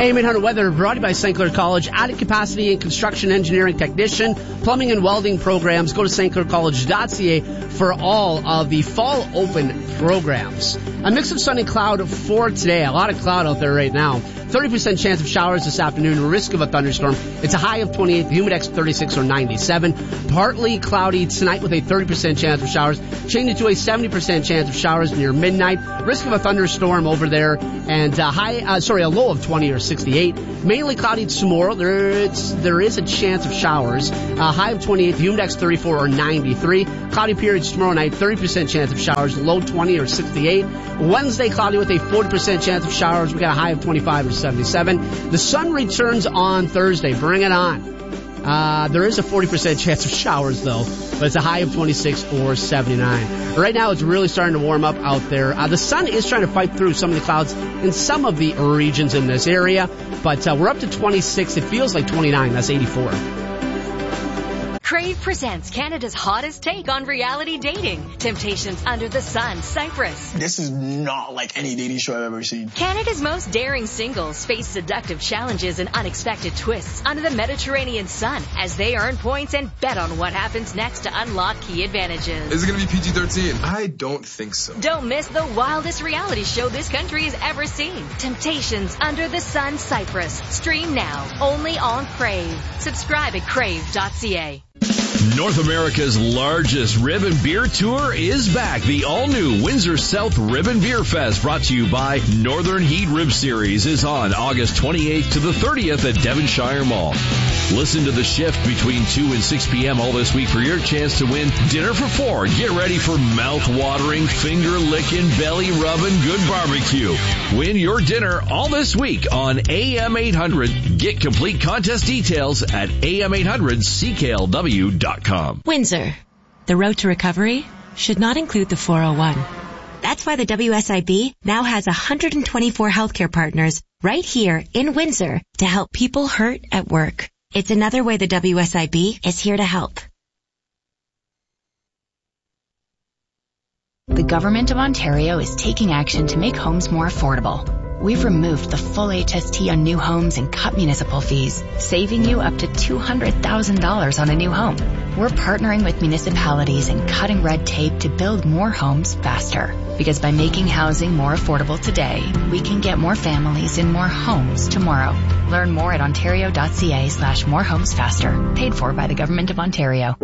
AM 800 weather brought to you by St. Clair College. Added capacity in construction engineering technician, plumbing and welding programs. Go to stclaircollege.ca for all of the fall open programs. A mix of sun and cloud for today. A lot of cloud out there right now. 30% chance of showers this afternoon. Risk of a thunderstorm. It's a high of 28. The humidex 36 or 97. Partly cloudy tonight with a 30% chance of showers. Changing to a 70% chance of showers near midnight. Risk of a thunderstorm over there. And a low of 20 or 68. Mainly cloudy tomorrow. There is a chance of showers. High of 28. The humidex 34 or 93. Cloudy periods tomorrow night. 30% chance of showers. Low 20 or 68. Wednesday cloudy with a 40% chance of showers. We got a high of 25 or 77. The sun returns on Thursday. Bring it on. There is a 40% chance of showers, though, but it's a high of 26 or 79. Right now, it's really starting to warm up out there. The sun is trying to fight through some of the clouds in some of the regions in this area, but we're up to 26. It feels like 29. That's 84. Crave presents Canada's hottest take on reality dating. Temptations Under the Sun, Cyprus. This is not like any dating show I've ever seen. Canada's most daring singles face seductive challenges and unexpected twists under the Mediterranean sun as they earn points and bet on what happens next to unlock key advantages. Is it going to be PG-13? I don't think so. Don't miss the wildest reality show this country has ever seen. Temptations Under the Sun, Cyprus. Stream now, only on Crave. Subscribe at crave.ca. North America's largest rib and beer tour is back. The all-new Windsor South Rib and Beer Fest, brought to you by Northern Heat Rib Series, is on August 28th to the 30th at Devonshire Mall. Listen to The Shift between 2 and 6 p.m. all this week for your chance to win dinner for 4. Get ready for mouth-watering, finger-licking, belly-rubbing good barbecue. Win your dinner all this week on AM 800. Get complete contest details at am800cklw.com. Windsor. The road to recovery should not include the 401. That's why the WSIB now has 124 healthcare partners right here in Windsor to help people hurt at work. It's another way the WSIB is here to help. The Government of Ontario is taking action to make homes more affordable. We've removed the full HST on new homes and cut municipal fees, saving you up to $200,000 on a new home. We're partnering with municipalities and cutting red tape to build more homes faster. Because by making housing more affordable today, we can get more families in more homes tomorrow. Learn more at ontario.ca/morehomesfaster. Paid for by the Government of Ontario.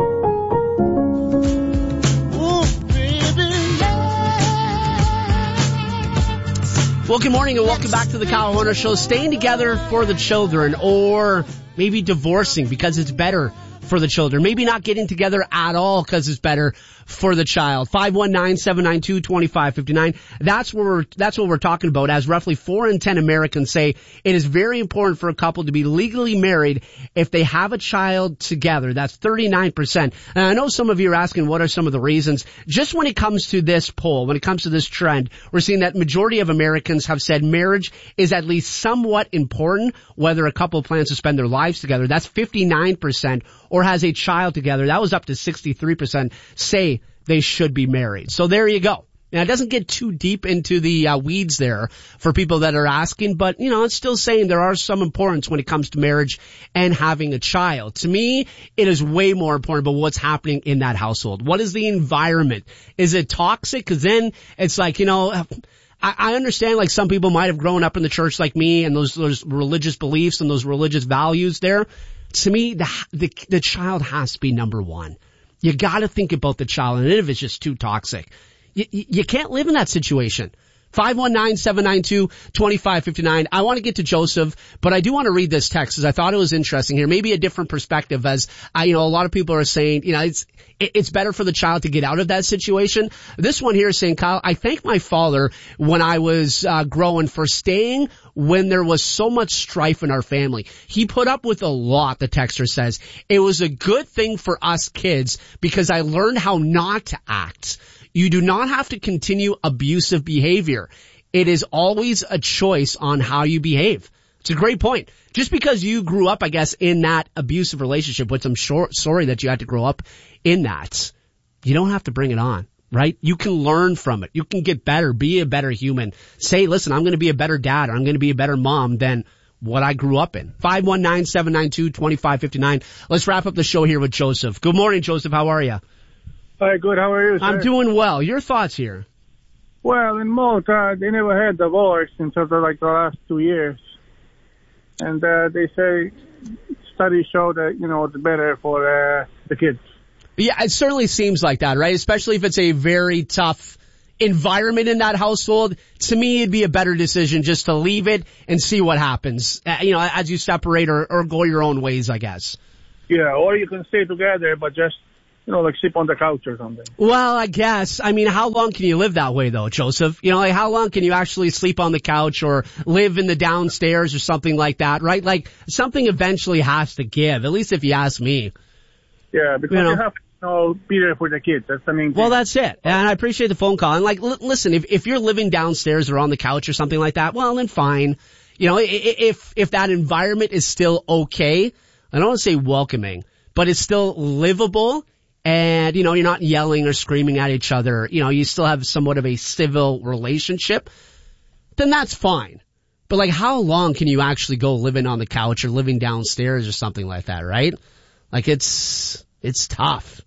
Well, good morning and welcome back to the Kyle Horner Show. Staying together for the children, or maybe divorcing because it's better for the children. Maybe not getting together at all because it's better for the child. 519-792-2559. That's what we're talking about, as roughly 4 in 10 Americans say it is very important for a couple to be legally married if they have a child together. That's 39%. And I know some of you are asking what are some of the reasons. Just when it comes to this poll, when it comes to this trend, we're seeing that majority of Americans have said marriage is at least somewhat important, whether a couple plans to spend their lives together. That's 59%. Or has a child together. That was up to 63% say they should be married. So there you go. Now, it doesn't get too deep into the weeds there for people that are asking, but, it's still saying there are some importance when it comes to marriage and having a child. To me, it is way more important about what's happening in that household. What is the environment? Is it toxic? Because then it's like, I understand, like, some people might have grown up in the church like me and those religious beliefs and those religious values there. To me, the child has to be number one. You got to think about the child, and if it's just too toxic, you can't live in that situation. 519-792-2559. I want to get to Joseph, but I do want to read this text because I thought it was interesting here. Maybe a different perspective, as a lot of people are saying, it's better for the child to get out of that situation. This one here is saying, Kyle, I thank my father when I was growing for staying when there was so much strife in our family. He put up with a lot, the texter says. It was a good thing for us kids because I learned how not to act. You do not have to continue abusive behavior. It is always a choice on how you behave. It's a great point. Just because you grew up, I guess, in that abusive relationship, which I'm sorry that you had to grow up in that, you don't have to bring it on. right? You can learn from it. You can get better, be a better human. Say, listen, I'm going to be a better dad, or I'm going to be a better mom than what I grew up in. 519-792-2559. Let's wrap up the show here with Joseph. Good morning, Joseph. How are you? Hi, good. How are you, sir? I'm doing well. Your thoughts here? Well, in Malta, they never had divorce until the last 2 years. And they say studies show that, it's better for the kids. Yeah, it certainly seems like that, right? Especially if it's a very tough environment in that household. To me, it'd be a better decision just to leave it and see what happens, as you separate or go your own ways, I guess. Yeah, or you can stay together, but just, sleep on the couch or something. Well, I guess. I mean, how long can you live that way, though, Joseph? How long can you actually sleep on the couch or live in the downstairs or something like that, right? Like, something eventually has to give, at least if you ask me. Yeah, because you have to be there for the kids. That's the main thing. Well, that's it. And I appreciate the phone call. And listen, if you're living downstairs or on the couch or something like that, well, then fine. If that environment is still okay, I don't want to say welcoming, but it's still livable, and, you're not yelling or screaming at each other, you still have somewhat of a civil relationship, then that's fine. But how long can you actually go living on the couch or living downstairs or something like that, right? It's tough.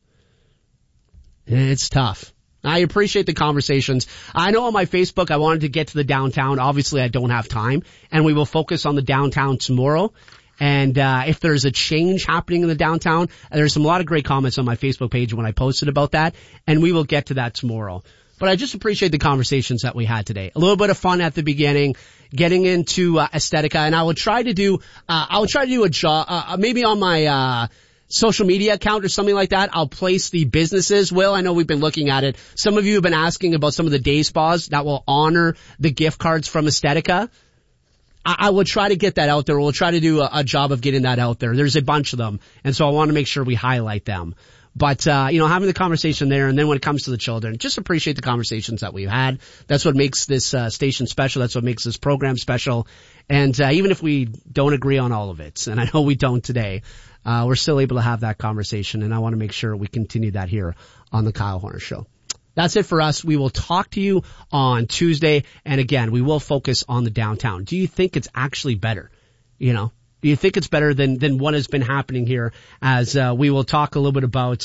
It's tough. I appreciate the conversations. I know on my Facebook I wanted to get to the downtown. Obviously I don't have time, and we will focus on the downtown tomorrow. And if there's a change happening in the downtown, there's a lot of great comments on my Facebook page when I posted about that, and we will get to that tomorrow. But I just appreciate the conversations that we had today. A little bit of fun at the beginning, getting into Estetica, and I will try to do a job maybe on my social media account or something like that. I'll place the businesses. Will, I know we've been looking at it. Some of you have been asking about some of the day spas that will honor the gift cards from Estetica. I will try to get that out there. We'll try to do a job of getting that out there. There's a bunch of them, and so I want to make sure we highlight them. But, having the conversation there, and then when it comes to the children, just appreciate the conversations that we've had. That's what makes this station special. That's what makes this program special. And even if we don't agree on all of it, and I know we don't today, we're still able to have that conversation, and I want to make sure we continue that here on the Kyle Horner Show. That's it for us. We will talk to you on Tuesday. And again, we will focus on the downtown. Do you think it's actually better? Do you think it's better than what has been happening here, as we will talk a little bit about,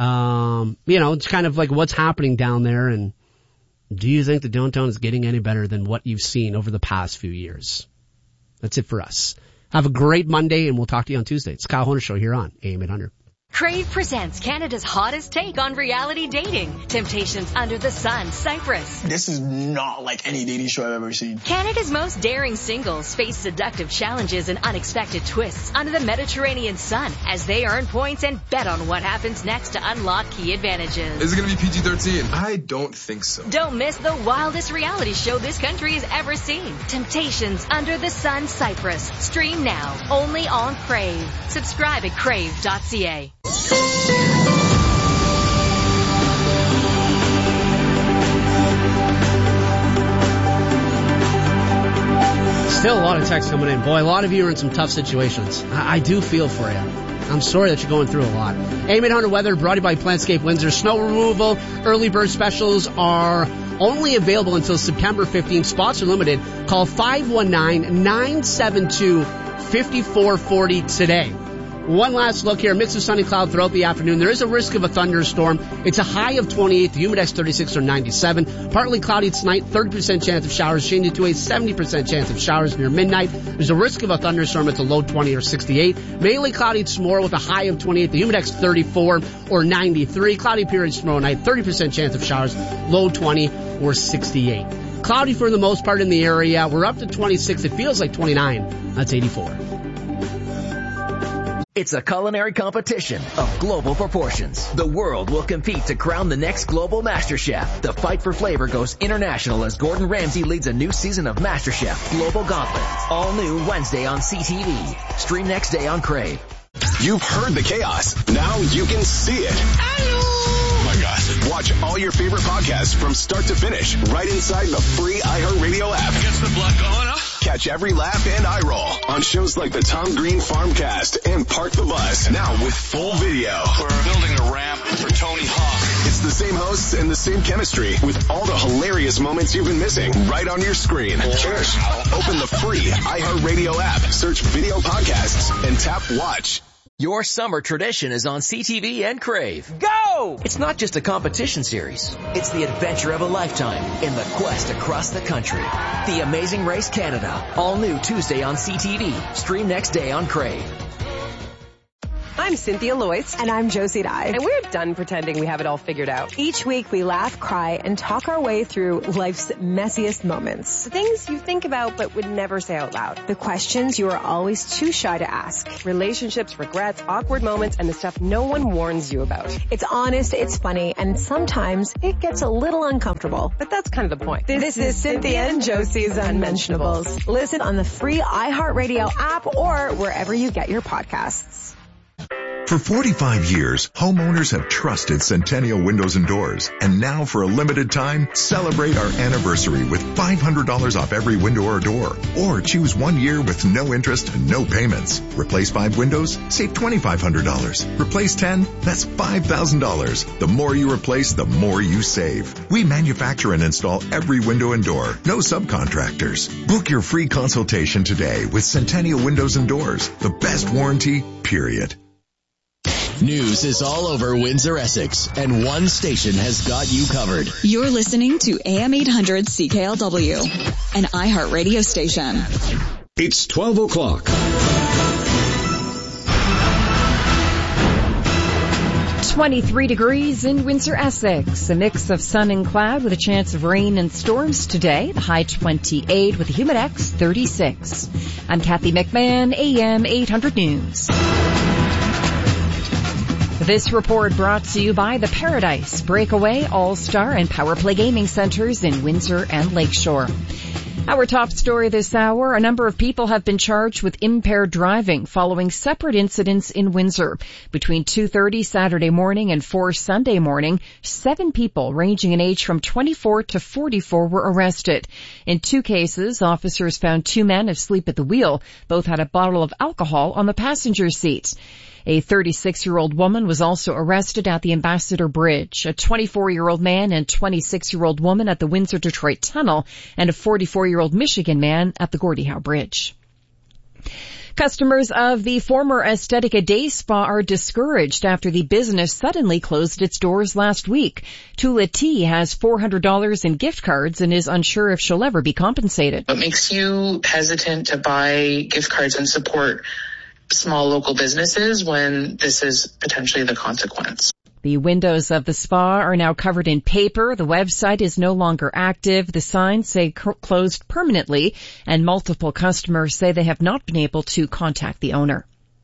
it's kind of like what's happening down there. And do you think the downtown is getting any better than what you've seen over the past few years? That's it for us. Have a great Monday, and we'll talk to you on Tuesday. It's the Kyle Horner Show here on AM 800. Crave presents Canada's hottest take on reality dating. Temptations Under the Sun, Cyprus. This is not like any dating show I've ever seen. Canada's most daring singles face seductive challenges and unexpected twists under the Mediterranean sun as they earn points and bet on what happens next to unlock key advantages. Is it going to be PG-13? I don't think so. Don't miss the wildest reality show this country has ever seen. Temptations Under the Sun, Cyprus. Stream now, only on Crave. Subscribe at crave.ca. Still a lot of texts coming in. Boy, a lot of you are in some tough situations. I do feel for you. I'm sorry that you're going through a lot. AM 800 weather brought to you by Plantscape Windsor. Snow removal, early bird specials are only available until September 15th. Spots are limited. Call 519-972-5440 today. One last look here. Mix of sun and cloud throughout the afternoon. There is a risk of a thunderstorm. It's a high of 28. The humidex 36 or 97. Partly cloudy tonight. 30% chance of showers. Changing to a 70% chance of showers near midnight. There's a risk of a thunderstorm. It's a low 20 or 68. Mainly cloudy tomorrow with a high of 28. The humidex 34 or 93. Cloudy periods tomorrow night. 30% chance of showers. Low 20 or 68. Cloudy for the most part in the area. We're up to 26. It feels like 29. That's 84. It's a culinary competition of global proportions. The world will compete to crown the next global Master Chef. The fight for flavor goes international as Gordon Ramsay leads a new season of Master Chef Global Gauntlet. All new Wednesday on CTV. Stream next day on Crave. You've heard the chaos. Now you can see it. Oh my gosh. Watch all your favorite podcasts from start to finish right inside the free iHeartRadio app. Gets the blood going, huh? Catch every laugh and eye roll on shows like the Tom Green Farmcast and Park the Bus. Now with full video. We're building a ramp for Tony Hawk. It's the same hosts and the same chemistry with all the hilarious moments you've been missing right on your screen. Cheers. Open the free iHeartRadio app, search video podcasts, and tap watch. Your summer tradition is on CTV and Crave. Go! It's not just a competition series. It's the adventure of a lifetime in the quest across the country. The Amazing Race Canada. All new Tuesday on CTV. Stream next day on Crave. I'm Cynthia Loyce. And I'm Josie Dye. And we're done pretending we have it all figured out. Each week we laugh, cry, and talk our way through life's messiest moments. The things you think about but would never say out loud. The questions you are always too shy to ask. Relationships, regrets, awkward moments, and the stuff no one warns you about. It's honest, it's funny, and sometimes it gets a little uncomfortable. But that's kind of the point. This is Cynthia and Josie's Unmentionables. Listen on the free iHeartRadio app or wherever you get your podcasts. For 45 years, homeowners have trusted Centennial Windows and Doors. And now for a limited time, celebrate our anniversary with $500 off every window or door. Or choose 1 year with no interest and no payments. Replace 5 windows, save $2,500. Replace 10, that's $5,000. The more you replace, the more you save. We manufacture and install every window and door. No subcontractors. Book your free consultation today with Centennial Windows and Doors. The best warranty, period. News is all over Windsor, Essex, and one station has got you covered. You're listening to AM 800 CKLW, an iHeartRadio station. It's 12 o'clock. 23 degrees in Windsor, Essex. A mix of sun and cloud with a chance of rain and storms today. The high 28 with a humid X 36. I'm Kathy McMahon, AM 800 News. This report brought to you by the Paradise, Breakaway, All-Star, and Power Play Gaming Centers in Windsor and Lakeshore. Our top story this hour, a number of people have been charged with impaired driving following separate incidents in Windsor. Between 2:30 Saturday morning and 4 Sunday morning, 7 people ranging in age from 24 to 44 were arrested. In 2 cases, officers found 2 men asleep at the wheel. Both had a bottle of alcohol on the passenger seat. A 36-year-old woman was also arrested at the Ambassador Bridge, a 24-year-old man and 26-year-old woman at the Windsor-Detroit Tunnel, and a 44-year-old Michigan man at the Gordie Howe Bridge. Customers of the former Estetica Day Spa are discouraged after the business suddenly closed its doors last week. Tula T has $400 in gift cards and is unsure if she'll ever be compensated. What makes you hesitant to buy gift cards and support small local businesses when this is potentially the consequence? The windows of the spa are now covered in paper. The website is no longer active. The signs say closed permanently, and multiple customers say they have not been able to contact the owner.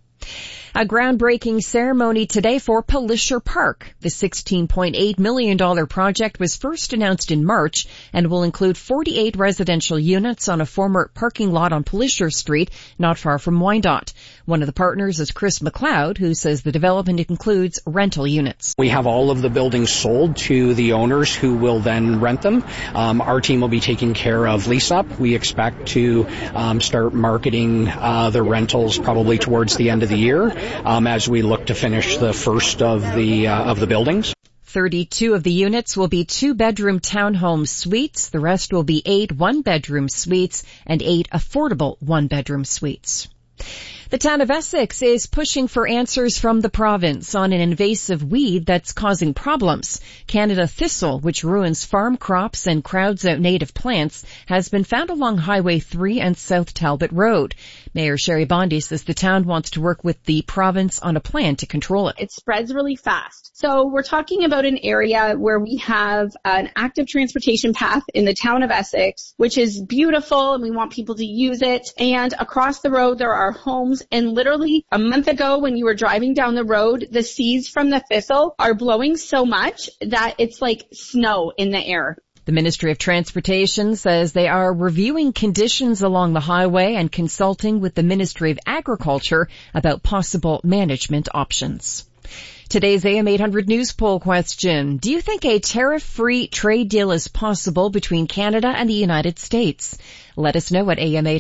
A groundbreaking ceremony today for Pallisher Park. The $16.8 million project was first announced in March and will include 48 residential units on a former parking lot on Pallisher Street, not far from Wyandotte. One of the partners is Chris McLeod, who says the development includes rental units. We have all of the buildings sold to the owners who will then rent them. Our team will be taking care of lease up. We expect to start marketing the rentals probably towards the end of the year. As we look to finish the first of the buildings. 32 of the units will be 2-bedroom townhome suites. The rest will be 8 one-bedroom suites and 8 affordable one-bedroom suites. The town of Essex is pushing for answers from the province on an invasive weed that's causing problems. Canada thistle, which ruins farm crops and crowds out native plants, has been found along Highway 3 and South Talbot Road. Mayor Sherry Bondi says the town wants to work with the province on a plan to control it. It spreads really fast. So we're talking about an area where we have an active transportation path in the town of Essex, which is beautiful, and we want people to use it. And across the road, there are homes. And literally a month ago when you were driving down the road, the seeds from the thistle are blowing so much that it's like snow in the air. The Ministry of Transportation says they are reviewing conditions along the highway and consulting with the Ministry of Agriculture about possible management options. Today's AM 800 News Poll question. Do you think a tariff-free trade deal is possible between Canada and the United States? Let us know at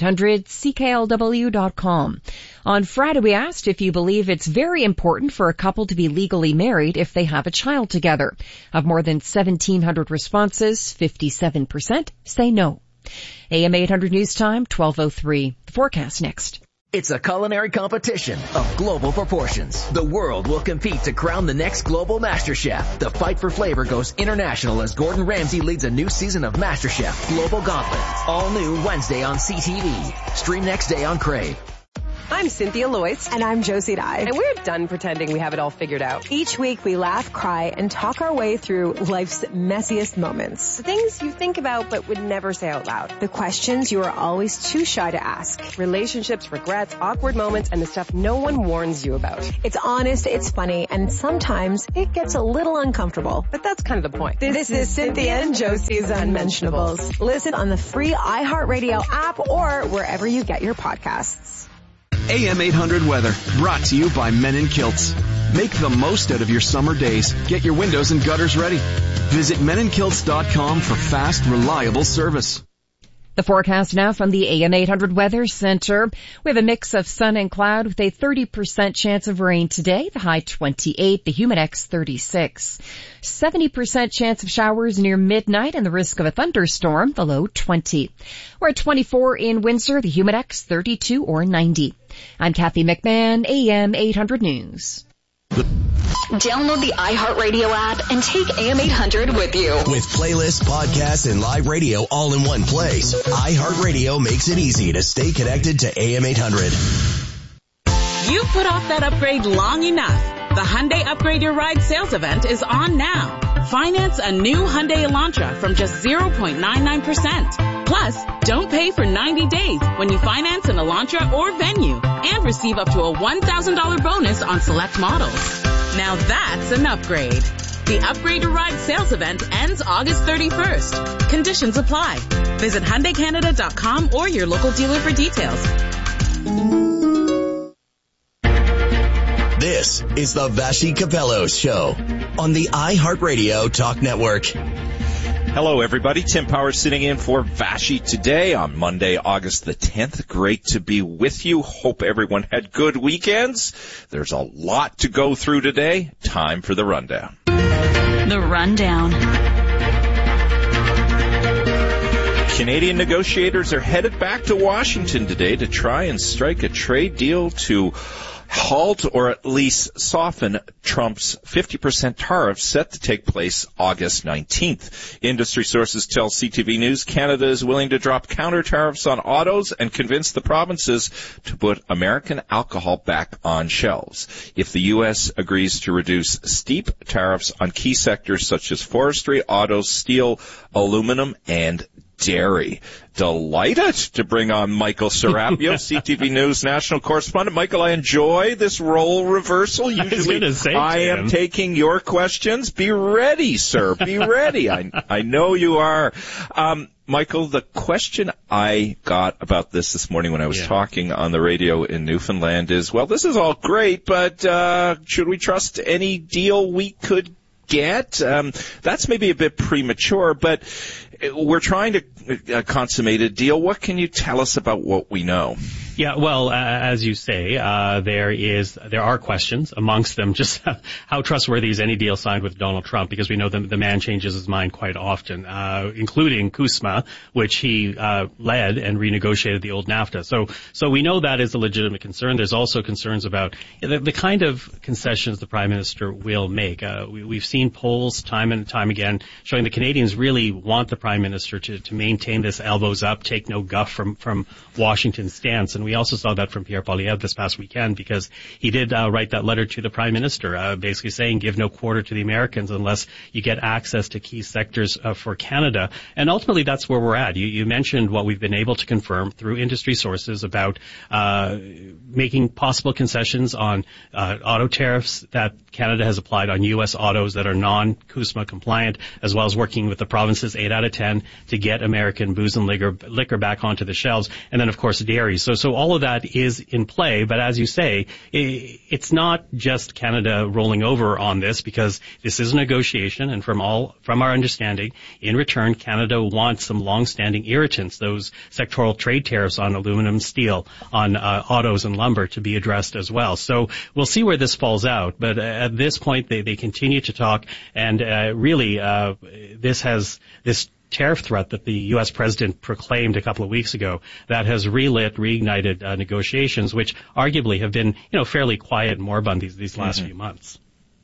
am800CKLW.com. On Friday, we asked if you believe it's very important for a couple to be legally married if they have a child together. Of more than 1,700 responses, 57% say no. AM 800 News Time, 12:03. The forecast next. It's a culinary competition of global proportions. The world will compete to crown the next global MasterChef. The fight for flavor goes international as Gordon Ramsay leads a new season of MasterChef Global Gauntlet. All new Wednesday on CTV. Stream next day on Crave. I'm Cynthia Loyce. And I'm Josie Dye. And we're done pretending we have it all figured out. Each week we laugh, cry, and talk our way through life's messiest moments. The things you think about but would never say out loud. The questions you are always too shy to ask. Relationships, regrets, awkward moments, and the stuff no one warns you about. It's honest, it's funny, and sometimes it gets a little uncomfortable. But that's kind of the point. This is Cynthia and Josie's Unmentionables. Listen on the free iHeartRadio app or wherever you get your podcasts. AM 800 weather, brought to you by Men in Kilts. Make the most out of your summer days. Get your windows and gutters ready. Visit meninkilts.com for fast, reliable service. The forecast now from the AM 800 Weather Center. We have a mix of sun and cloud with a 30% chance of rain today, the high 28, the humidex 36. 70% chance of showers near midnight and the risk of a thunderstorm, the low 20. We're at 24 in Windsor, the humidex 32 or 90. I'm Kathy McMahon, AM 800 News. Download the iHeartRadio app and take AM 800 with you. With playlists, podcasts, and live radio all in one place, iHeartRadio makes it easy to stay connected to AM 800. You put off that upgrade long enough. The Hyundai Upgrade Your Ride sales event is on now. Finance a new Hyundai Elantra from just 0.99%. Plus, don't pay for 90 days when you finance an Elantra or Venue and receive up to a $1,000 bonus on select models. Now that's an upgrade. The Upgrade Your Ride sales event ends August 31st. Conditions apply. Visit HyundaiCanada.com or your local dealer for details. This is the Vashi Capello Show on the iHeartRadio Talk Network. Hello, everybody. Tim Powers sitting in for Vashi today on Monday, August the 10th. Great to be with you. Hope everyone had good weekends. There's a lot to go through today. Time for the rundown. The rundown. Canadian negotiators are headed back to Washington today to try and strike a trade deal to halt or at least soften Trump's 50% tariffs set to take place August 19th. Industry sources tell CTV News Canada is willing to drop counter tariffs on autos and convince the provinces to put American alcohol back on shelves. If the U.S. agrees to reduce steep tariffs on key sectors such as forestry, autos, steel, aluminum, and dairy. Delighted to bring on Michael Serapio, CTV News national correspondent. Michael, I enjoy this role reversal. Usually I am taking your questions. Be ready, sir. Be ready. I know you are. Michael, the question I got about this morning when I was talking on the radio in Newfoundland is, well, this is all great, but should we trust any deal we could get? That's maybe a bit premature, but we're trying to consummate a deal. What can you tell us about what we know? Yeah, well, as you say, there are questions amongst them just how trustworthy is any deal signed with Donald Trump, because we know the man changes his mind quite often, including CUSMA, which he led and renegotiated the old NAFTA. So we know that is a legitimate concern. There's also concerns about the kind of concessions the Prime Minister will make. We've seen polls time and time again showing the Canadians really want the Prime Minister to maintain this elbows up, take no guff from Washington's stance. And we also saw that from Pierre Poilievre this past weekend, because he did write that letter to the Prime Minister, basically saying give no quarter to the Americans unless you get access to key sectors for Canada. And ultimately that's where we're at. You mentioned what we've been able to confirm through industry sources about making possible concessions on auto tariffs that Canada has applied on U.S. autos that are non-CUSMA compliant, as well as working with the provinces 8 out of 10 to get American booze and liquor back onto the shelves. And then, of course, dairy. So all of that is in play. But as you say, it's not just Canada rolling over on this, because this is a negotiation, and from our understanding, in return, Canada wants some long-standing irritants, those sectoral trade tariffs on aluminum, steel, on autos and lumber, to be addressed as well. So we'll see where this falls out. But at this point, they continue to talk, and really, this tariff threat that the U.S. president proclaimed a couple of weeks ago, that has reignited negotiations, which arguably have been, fairly quiet and moribund these last few months.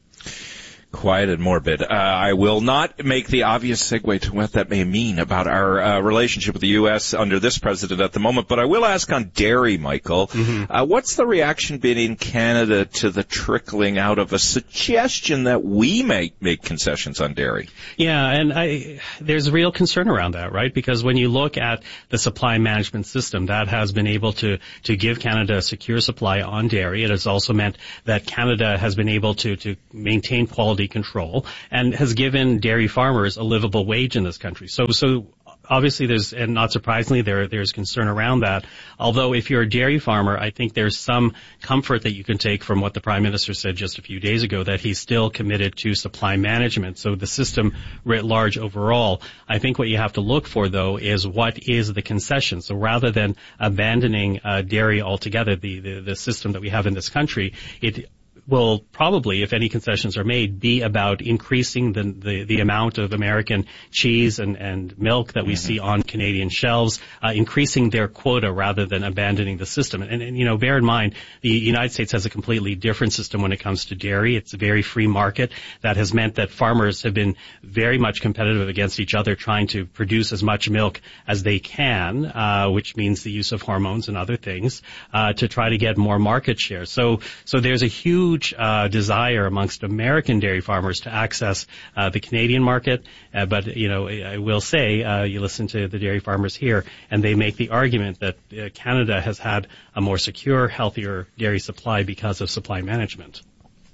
Quiet and morbid. I will not make the obvious segue to what that may mean about our relationship with the U.S. under this president at the moment, but I will ask on dairy, Michael. What's the reaction been in Canada to the trickling out of a suggestion that we may make concessions on dairy? Yeah, and there's real concern around that, right? Because when you look at the supply management system, that has been able to give Canada a secure supply on dairy. It has also meant that Canada has been able to maintain quality control and has given dairy farmers a livable wage in this country. So obviously there's, and not surprisingly, there's concern around that. Although if you're a dairy farmer, I think there's some comfort that you can take from what the Prime Minister said just a few days ago, that he's still committed to supply management. So the system writ large overall, I think what you have to look for, though, is what is the concession. So rather than abandoning dairy altogether, the system that we have in this country, it will probably, if any concessions are made, be about increasing the amount of American cheese and milk that we see on Canadian shelves, increasing their quota rather than abandoning the system. And bear in mind, the United States has a completely different system when it comes to dairy. It's a very free market that has meant that farmers have been very much competitive against each other, trying to produce as much milk as they can, which means the use of hormones and other things, to try to get more market share. So there's a huge desire amongst American dairy farmers to access the Canadian market. But I will say, you listen to the dairy farmers here, and they make the argument that Canada has had a more secure, healthier dairy supply because of supply management.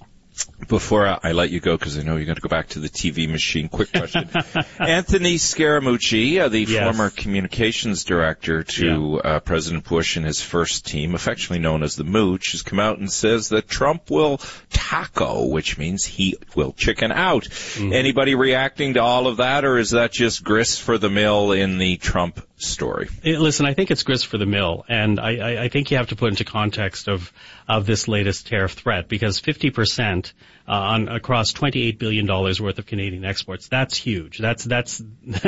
Before I let you go, because I know you're going to go back to the TV machine, quick question. Anthony Scaramucci, the former communications director to President Bush and his first team, affectionately known as the Mooch, has come out and says that Trump will taco, which means he will chicken out. Anybody reacting to all of that, or is that just grist for the mill in the Trump story? Listen, I think it's grist for the mill, and I think you have to put into context of this latest tariff threat, because 50% across $28 billion worth of Canadian exports, that's huge. That's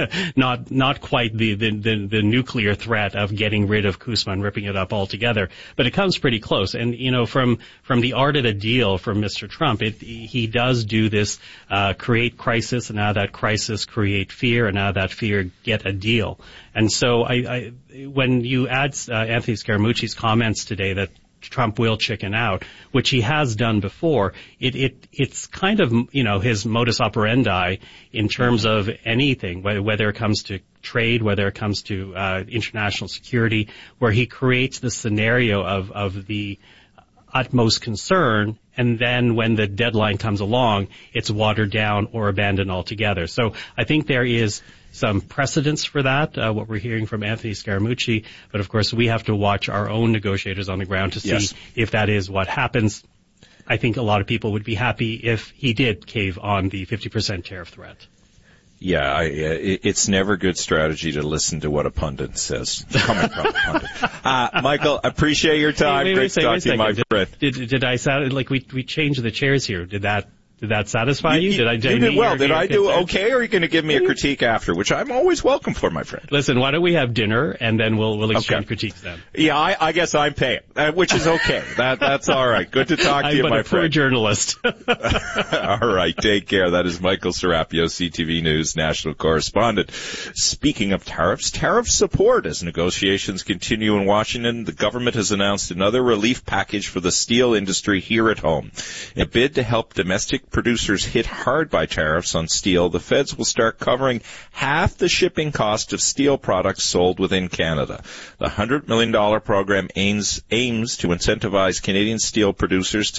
not quite the nuclear threat of getting rid of CUSMA and ripping it up altogether, but it comes pretty close. And from the art of the deal from Mr. Trump, he does do this create crisis, and now that crisis create fear, and now that fear get a deal. And so when you add Anthony Scaramucci's comments today that Trump will chicken out, which he has done before, it's kind of, his modus operandi in terms of anything, whether it comes to trade, whether it comes to international security, where he creates the scenario of the utmost concern, and then when the deadline comes along, it's watered down or abandoned altogether. So I think there is some precedence for that, what we're hearing from Anthony Scaramucci, but of course we have to watch our own negotiators on the ground to see if that is what happens. I think a lot of people would be happy if he did cave on the 50% tariff threat. Yeah, it's never good strategy to listen to what a pundit says. Coming from a pundit. Michael, appreciate your time. Great to talk to you, my friend. Did I sound like we changed the chairs here? Did that satisfy you? You did well. Did I do okay, or are you going to give me a critique after, which I'm always welcome for, my friend? Listen, why don't we have dinner, and then we'll exchange critiques then. Yeah, I guess I'm paying, which is okay. That's all right. Good to talk to you, my friend. I'm a poor journalist. All right, take care. That is Michael Serapio, CTV News national correspondent. Speaking of tariff support as negotiations continue in Washington, the government has announced another relief package for the steel industry here at home. In a bid to help domestic producers hit hard by tariffs on steel, the feds will start covering half the shipping cost of steel products sold within Canada. The $100 million program aims to incentivize Canadian steel producers to sell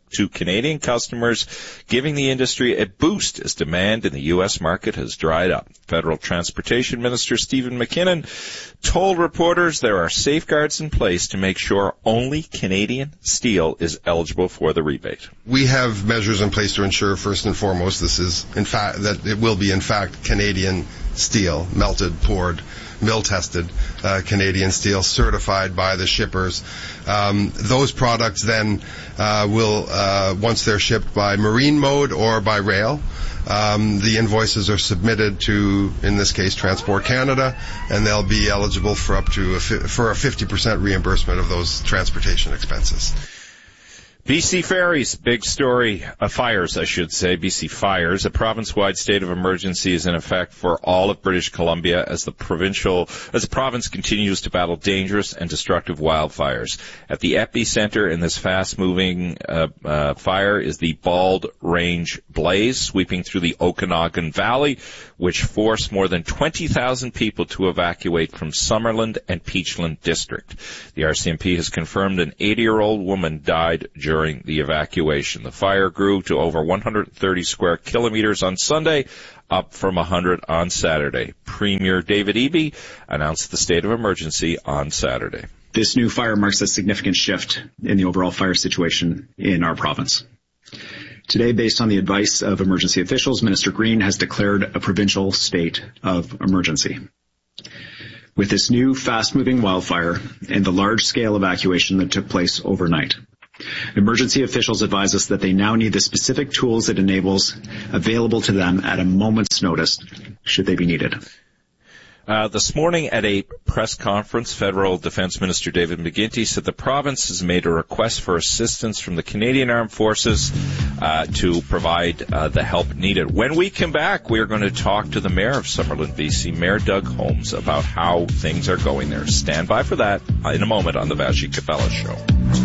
to Canadian customers, giving the industry a boost as demand in the U.S. market has dried up. Federal Transportation Minister Stephen McKinnon told reporters there are safeguards in place to make sure only Canadian steel is eligible for the rebate. We have measures in place to ensure, first and foremost, this is in fact that it will be in fact Canadian steel, melted, poured, mill-tested Canadian steel, certified by the shippers. Those products then will, once they're shipped by marine mode or by rail, the invoices are submitted to, in this case, Transport Canada, and they'll be eligible for up to for a 50% reimbursement of those transportation expenses. BC Ferries, big story. Fires, I should say. BC Fires. A province-wide state of emergency is in effect for all of British Columbia as the province continues to battle dangerous and destructive wildfires. At the epicenter in this fast-moving fire is the Bald Range Blaze, sweeping through the Okanagan Valley, which forced more than 20,000 people to evacuate from Summerland and Peachland District. The RCMP has confirmed an 80-year-old woman died during the evacuation. The fire grew to over 130 square kilometers on Sunday, up from 100 on Saturday. Premier David Eby announced the state of emergency on Saturday. This new fire marks a significant shift in the overall fire situation in our province. Today, based on the advice of emergency officials, Minister Green has declared a provincial state of emergency. With this new fast-moving wildfire and the large-scale evacuation that took place overnight, emergency officials advise us that they now need the specific tools it enables available to them at a moment's notice, should they be needed. This morning at a press conference, Federal Defense Minister David McGuinty said the province has made a request for assistance from the Canadian Armed Forces to provide the help needed. When we come back, we are going to talk to the Mayor of Summerland, BC, Mayor Doug Holmes, about how things are going there. Stand by for that in a moment on the Vassy Capella Show.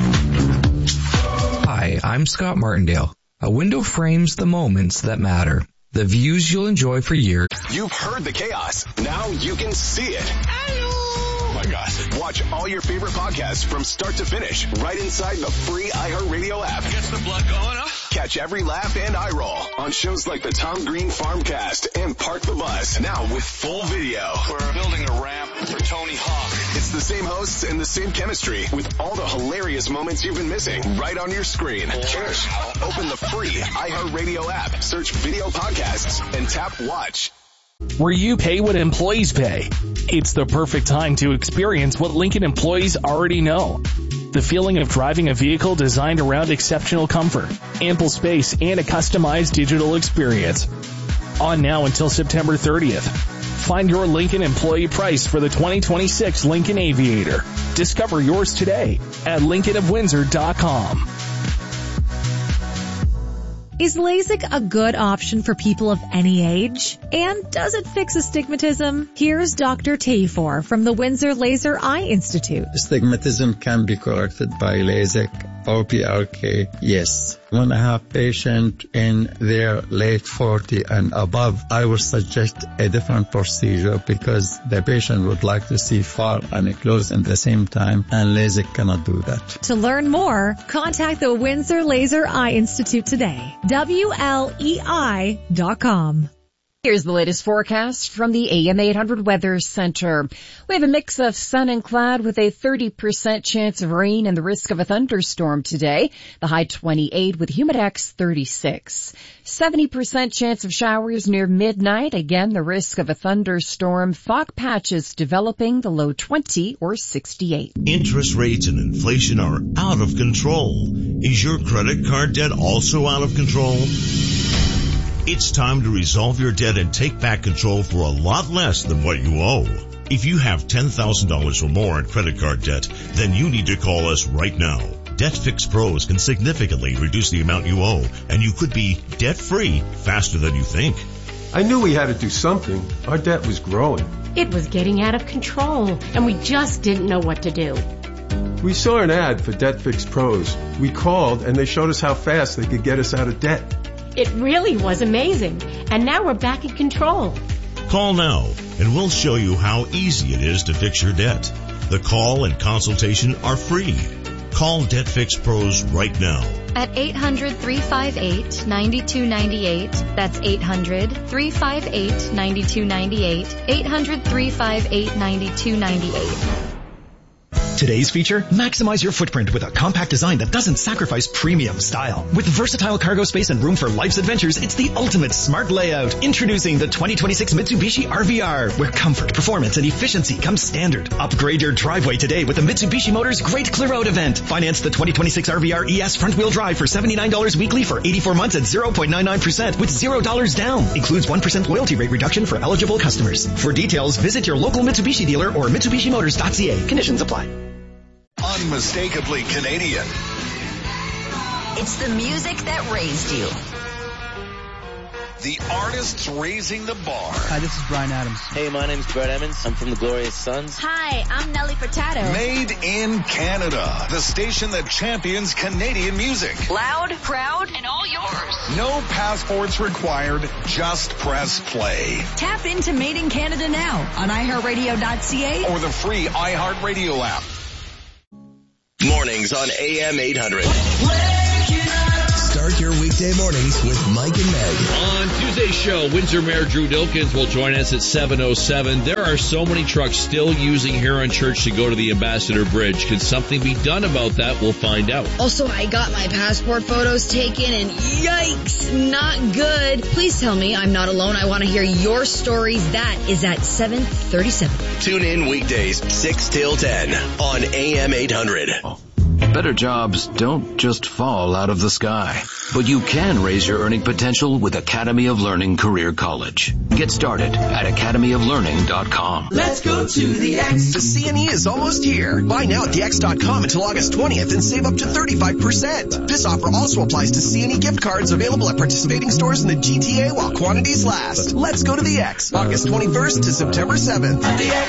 Hi, I'm Scott Martindale. A window frames the moments that matter. The views you'll enjoy for years. You've heard the chaos. Now you can see it. Oh my gosh. Watch all your favorite podcasts from start to finish right inside the free iHeartRadio app. Gets the blood going, huh? Catch every laugh and eye roll on shows like the Tom Green Farmcast and Park the Bus. Now with full video. We're building a ramp for Tony Hawk. It's the same hosts and the same chemistry with all the hilarious moments you've been missing right on your screen. Cheers. Open the free iHeartRadio app, search video podcasts, and tap watch. Where you pay what employees pay. It's the perfect time to experience what Lincoln employees already know. The feeling of driving a vehicle designed around exceptional comfort, ample space, and a customized digital experience. On now until September 30th. Find your Lincoln employee price for the 2026 Lincoln Aviator. Discover yours today at LincolnofWindsor.com. Is LASIK a good option for people of any age? And does it fix astigmatism? Here's Dr. Tafor from the Windsor Laser Eye Institute. Astigmatism can be corrected by LASIK or PRK, yes. When I have patient in their late 40 and above, I would suggest a different procedure because the patient would like to see far and close at the same time, and LASIK cannot do that. To learn more, contact the Windsor Laser Eye Institute today. WLEI.com. Here's the latest forecast from the AM 800 Weather Center. We have a mix of sun and cloud with a 30% chance of rain and the risk of a thunderstorm today. The high 28 with Humidex 36. 70% chance of showers near midnight. Again, the risk of a thunderstorm. Fog patches developing, the low 20 or 68. Interest rates and inflation are out of control. Is your credit card debt also out of control? It's time to resolve your debt and take back control for a lot less than what you owe. If you have $10,000 or more in credit card debt, then you need to call us right now. Debt Fix Pros can significantly reduce the amount you owe, and you could be debt-free faster than you think. I knew we had to do something. Our debt was growing. It was getting out of control, and we just didn't know what to do. We saw an ad for Debt Fix Pros. We called, and they showed us how fast they could get us out of debt. It really was amazing, and now we're back in control. Call now, and we'll show you how easy it is to fix your debt. The call and consultation are free. Call Debt Fix Pros right now. At 800-358-9298. That's 800-358-9298. 800-358-9298. Today's feature, maximize your footprint with a compact design that doesn't sacrifice premium style. With versatile cargo space and room for life's adventures, it's the ultimate smart layout. Introducing the 2026 Mitsubishi RVR, where comfort, performance, and efficiency come standard. Upgrade your driveway today with the Mitsubishi Motors Great Clear Out event. Finance the 2026 RVR ES front-wheel drive for $79 weekly for 84 months at 0.99% with $0 down. Includes 1% loyalty rate reduction for eligible customers. For details, visit your local Mitsubishi dealer or MitsubishiMotors.ca. Conditions apply. Unmistakably Canadian. It's the music that raised you. The artists raising the bar. Hi, this is Bryan Adams. Hey, my name's Brett Emmons. I'm from the Glorious Sons. Hi, I'm Nelly Furtado. Made in Canada. The station that champions Canadian music. Loud, proud, and all yours. No passports required. Just press play. Tap into Made in Canada now on iHeartRadio.ca or the free iHeartRadio app. Mornings on AM 800. Start your weekday mornings with Mike and Meg. On Tuesday's show, Windsor Mayor Drew Dilkens will join us at 7:07. There are so many trucks still using Huron Church to go to the Ambassador Bridge. Can something be done about that? We'll find out. Also, I got my passport photos taken and yikes, not good. Please tell me I'm not alone. I want to hear your stories. That is at 7:37. Tune in weekdays 6 till 10 on AM 800. Better jobs don't just fall out of the sky, but you can raise your earning potential with Academy of Learning Career College. Get started at academyoflearning.com. Let's go to the X. The CNE is almost here. Buy now at thex.com until August 20th and save up to 35%. This offer also applies to CNE gift cards available at participating stores in the GTA while quantities last. Let's go to the X. August 21st to September 7th.